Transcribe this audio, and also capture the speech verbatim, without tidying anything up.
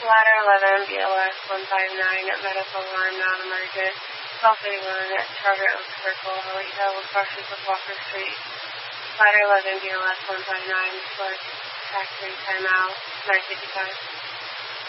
Ladder eleven, B L S one five nine, medical alarm, non-emergent. twelve thirty-one at Charter Oak Circle, Holy Hill, crosses with Walker Street. Ladder eleven, B L S one five nine, short taxi timeout, nine fifty-five.